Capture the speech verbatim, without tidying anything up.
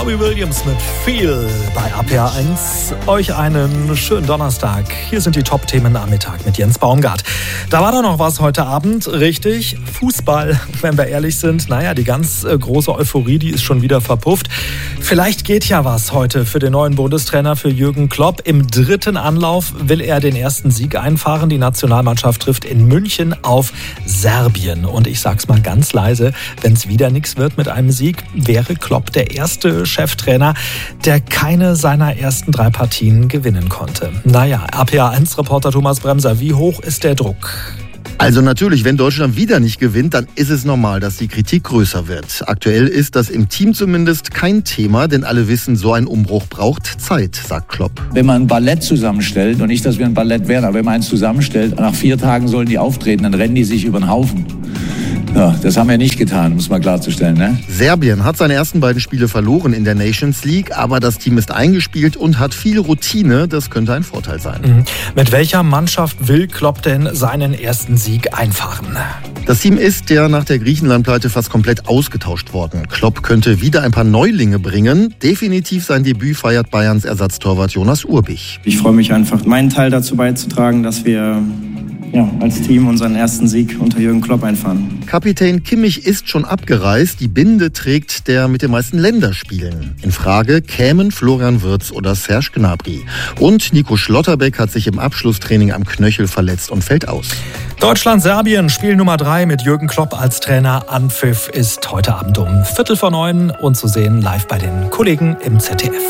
Robbie Williams mit Feel bei A P H eins. Euch einen schönen Donnerstag. Hier sind die Top-Themen am Mittag mit Jens Baumgart. Da war doch noch was heute Abend, richtig? Fußball, wenn wir ehrlich sind. Naja, die ganz äh, große Euphorie, die ist schon wieder verpufft. Vielleicht geht ja was heute für den neuen Bundestrainer, für Jürgen Klopp. Im dritten Anlauf will er den ersten Sieg einfahren. Die Nationalmannschaft trifft in München auf Serbien. Und ich sag's mal ganz leise, wenn es wieder nichts wird mit einem Sieg, wäre Klopp der erste Cheftrainer, der keine seiner ersten drei Partien gewinnen konnte. Naja, A P H eins-Reporter Thomas Bremser, wie hoch ist der Druck? Also natürlich, wenn Deutschland wieder nicht gewinnt, dann ist es normal, dass die Kritik größer wird. Aktuell ist das im Team zumindest kein Thema, denn alle wissen, so ein Umbruch braucht Zeit, sagt Klopp. Wenn man ein Ballett zusammenstellt, und nicht, dass wir ein Ballett wären, aber wenn man eins zusammenstellt, nach vier Tagen sollen die auftreten, dann rennen die sich über den Haufen. Ja, das haben wir nicht getan, um es mal klarzustellen. Ne? Serbien hat seine ersten beiden Spiele verloren in der Nations League, aber das Team ist eingespielt und hat viel Routine. Das könnte ein Vorteil sein. Mhm. Mit welcher Mannschaft will Klopp denn seinen ersten Sieg einfahren? Das Team ist ja nach der Griechenland-Pleite fast komplett ausgetauscht worden. Klopp könnte wieder ein paar Neulinge bringen. Definitiv sein Debüt feiert Bayerns Ersatztorwart Jonas Urbich. Ich freue mich einfach, meinen Teil dazu beizutragen, dass wir ja, als Team unseren ersten Sieg unter Jürgen Klopp einfahren. Kapitän Kimmich ist schon abgereist. Die Binde trägt der mit den meisten Länderspielen. In Frage kämen Florian Wirtz oder Serge Gnabry. Und Nico Schlotterbeck hat sich im Abschlusstraining am Knöchel verletzt und fällt aus. Deutschland-Serbien, Spiel Nummer drei mit Jürgen Klopp als Trainer. Anpfiff ist heute Abend um Viertel vor neun und zu sehen live bei den Kollegen im Z D F.